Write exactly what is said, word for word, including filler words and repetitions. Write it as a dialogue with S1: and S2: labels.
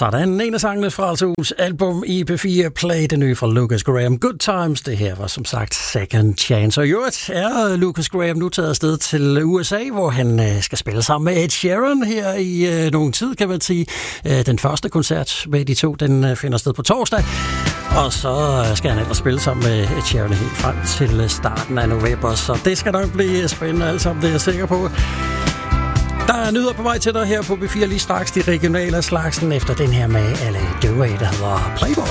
S1: Sådan, en af sangene fra Althus album i P fire Play, det nye fra Lucas Graham. Good Times, det her var som sagt Second Chance. Og i øvrigt er Lucas Graham nu taget afsted til U S A, hvor han skal spille sammen med Ed Sheeran her i øh, nogen tid, kan man sige. Den første koncert med de to, den finder sted på torsdag. Og så skal han ellers spille sammen med Ed Sheeran helt frem til starten af november. Så det skal nok blive spændende alt sammen, det er jeg sikker på. Der er nyheder på vej til dig her på P fire lige straks, de regionale slagsen efter den her med alle Døve, der hedder Playboy.